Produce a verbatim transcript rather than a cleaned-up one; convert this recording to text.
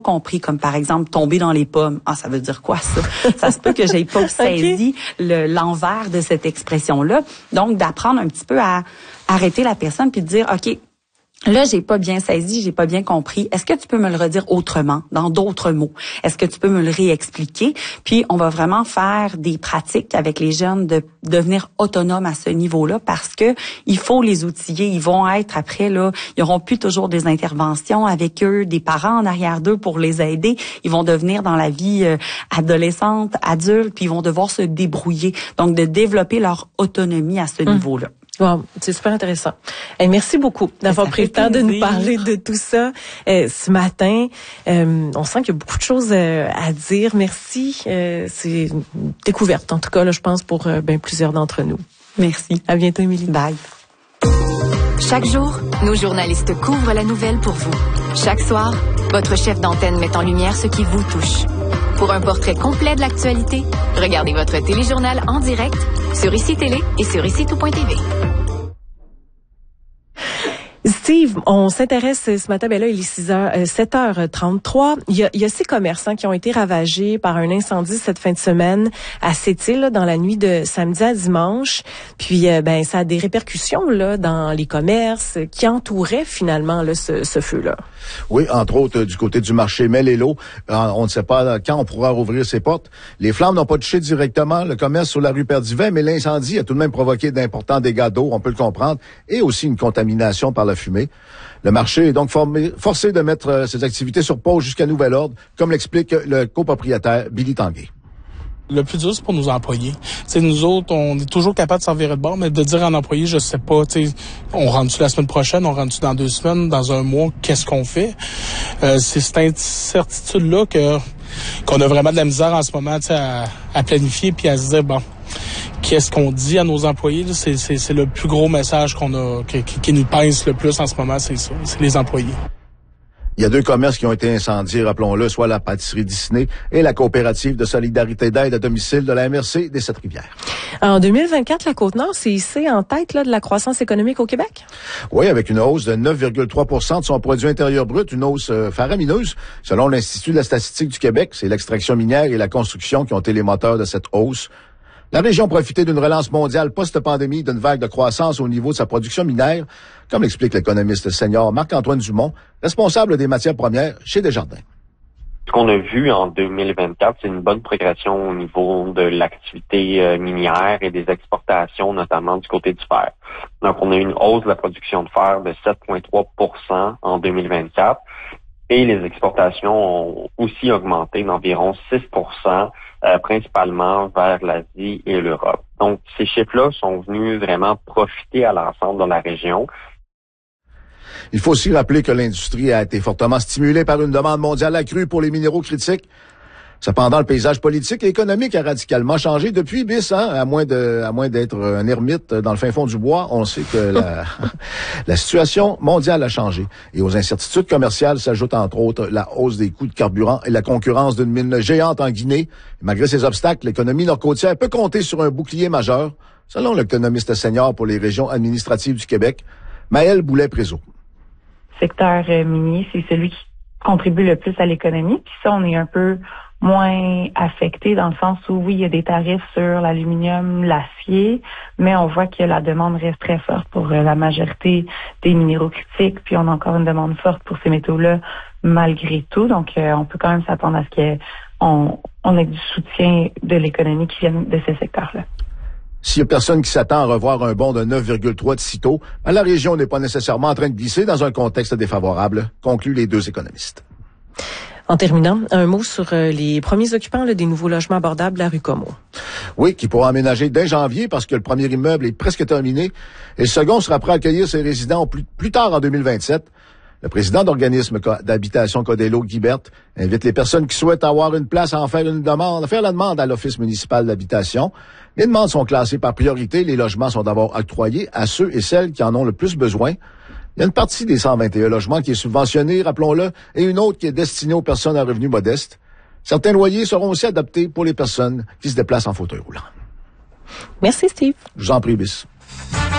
compris, comme par exemple tomber dans les pommes. Ah, ça veut dire quoi ça? Ça se peut que j'aie pas saisi okay. le, l'envers de cette expression-là. Donc, d'apprendre un petit peu à arrêter la personne puis de dire, OK, là, j'ai pas bien saisi, j'ai pas bien compris. Est-ce que tu peux me le redire autrement, dans d'autres mots? Est-ce que tu peux me le réexpliquer? Puis, on va vraiment faire des pratiques avec les jeunes de devenir autonomes à ce niveau-là parce que il faut les outiller. Ils vont être après, là, ils auront plus toujours des interventions avec eux, des parents en arrière d'eux pour les aider. Ils vont devenir dans la vie euh, adolescente, adulte, puis ils vont devoir se débrouiller. Donc, de développer leur autonomie à ce mmh. niveau-là. Wow, c'est super intéressant. Et merci beaucoup d'avoir pris le temps de nous parler de tout ça euh, ce matin. Euh, on sent qu'il y a beaucoup de choses euh, à dire. Merci. Euh, c'est une découverte, en tout cas, là, je pense, pour euh, ben, plusieurs d'entre nous. Merci. À bientôt, Émilie. Bye. Chaque jour, nos journalistes couvrent la nouvelle pour vous. Chaque soir, votre chef d'antenne met en lumière ce qui vous touche. Pour un portrait complet de l'actualité, regardez votre téléjournal en direct sur Ici Télé et sur ici tout point t v. Steve, on s'intéresse ce matin, ben là, il est six heures, euh, sept heures trente-trois. Il y a, il y a ces commerçants qui ont été ravagés par un incendie cette fin de semaine à Sept-Îles, dans la nuit de samedi à dimanche. Puis, euh, ben, ça a des répercussions, là, dans les commerces qui entouraient finalement, là, ce, ce feu-là. Oui, entre autres, du côté du marché Mel-Élo, on ne sait pas quand on pourra rouvrir ses portes. Les flammes n'ont pas touché directement le commerce sur la rue Perdivet, mais l'incendie a tout de même provoqué d'importants dégâts d'eau, on peut le comprendre, et aussi une contamination par la fumée. Le marché est donc formé, forcé de mettre ses activités sur pause jusqu'à nouvel ordre, comme l'explique le copropriétaire Billy Tanguay. Le plus dur, c'est pour nos employés. T'sais, nous autres, on est toujours capable de servir de bord, mais de dire à un employé, je sais pas, on rentre-tu la semaine prochaine, on rentre-tu dans deux semaines, dans un mois, qu'est-ce qu'on fait? Euh, c'est cette incertitude-là que qu'on a vraiment de la misère en ce moment à, à planifier puis à se dire, bon, qu'est-ce qu'on dit à nos employés? Là? C'est, c'est, c'est le plus gros message qu'on a, qui, qui nous pince le plus en ce moment, c'est ça, c'est les employés. Il y a deux commerces qui ont été incendiés, rappelons-le, soit la pâtisserie Disney et la coopérative de solidarité d'aide à domicile de la M R C des Sept-Rivières. En deux mille vingt-quatre, la Côte-Nord s'est hissée en tête là, de la croissance économique au Québec? Oui, avec une hausse de neuf virgule trois pour cent de son produit intérieur brut, une hausse euh, faramineuse. Selon l'Institut de la statistique du Québec, c'est l'extraction minière et la construction qui ont été les moteurs de cette hausse. La région profitait d'une relance mondiale post-pandémie, d'une vague de croissance au niveau de sa production minière, comme l'explique l'économiste senior Marc-Antoine Dumont, responsable des matières premières chez Desjardins. Ce qu'on a vu en deux mille vingt-quatre, c'est une bonne progression au niveau de l'activité minière et des exportations, notamment du côté du fer. Donc, on a eu une hausse de la production de fer de sept virgule trois pour cent en deux mille vingt-quatre et les exportations ont aussi augmenté d'environ six pour cent, euh, principalement vers l'Asie et l'Europe. Donc, ces chiffres-là sont venus vraiment profiter à l'ensemble de la région. Il faut aussi rappeler que l'industrie a été fortement stimulée par une demande mondiale accrue pour les minéraux critiques. Cependant, le paysage politique et économique a radicalement changé depuis B I S, hein, à moins de, à moins d'être un ermite dans le fin fond du bois. On sait que la, la situation mondiale a changé. Et aux incertitudes commerciales s'ajoute entre autres la hausse des coûts de carburant et la concurrence d'une mine géante en Guinée. Et malgré ces obstacles, l'économie nord-côtière peut compter sur un bouclier majeur, selon l'économiste senior pour les régions administratives du Québec, Maëlle Boulet-Prézot. Le secteur minier, c'est celui qui contribue le plus à l'économie. Puis ça, on est un peu moins affecté dans le sens où, oui, il y a des tarifs sur l'aluminium, l'acier, mais on voit que la demande reste très forte pour la majorité des minéraux critiques, puis on a encore une demande forte pour ces métaux-là malgré tout. Donc, euh, on peut quand même s'attendre à ce qu'on on ait du soutien de l'économie qui vient de ces secteurs-là. S'il y a personne qui s'attend à revoir un bond de neuf virgule trois de sitôt, ben la région n'est pas nécessairement en train de glisser dans un contexte défavorable, concluent les deux économistes. En terminant, un mot sur les premiers occupants là, des nouveaux logements abordables de la rue Comeau. Oui, qui pourra emménager dès janvier parce que le premier immeuble est presque terminé et le second sera prêt à accueillir ses résidents plus, plus tard en deux mille vingt-sept. Le président d'organisme d'habitation Codelo, Guy Berthe, invite les personnes qui souhaitent avoir une place à en faire une demande, à faire la demande à l'Office municipal d'habitation. Les demandes sont classées par priorité. Les logements sont d'abord octroyés à ceux et celles qui en ont le plus besoin. Il y a une partie des cent vingt et un logements qui est subventionnée, rappelons-le, et une autre qui est destinée aux personnes à revenus modestes. Certains loyers seront aussi adaptés pour les personnes qui se déplacent en fauteuil roulant. Merci, Steve. Je vous en prie, Bis.